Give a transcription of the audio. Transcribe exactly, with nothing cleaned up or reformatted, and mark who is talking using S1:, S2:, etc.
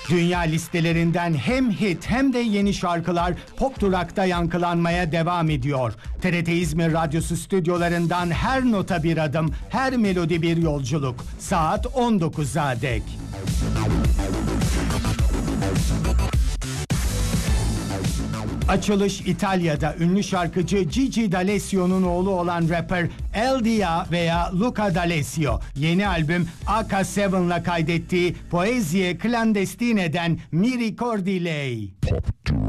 S1: Dünya listelerinden hem hit hem de yeni şarkılar Pop Durak'ta yankılanmaya devam ediyor. T R T İzmir Radyosu stüdyolarından her nota bir adım, her melodi bir yolculuk. Saat on dokuza dek. Açılış İtalya'da ünlü şarkıcı Gigi D'Alessio'nun oğlu olan rapper El Dia veya Luca D'Alessio yeni albüm A K yedi'la kaydettiği Poesie Clandestine'den Mi Ricordi Lei.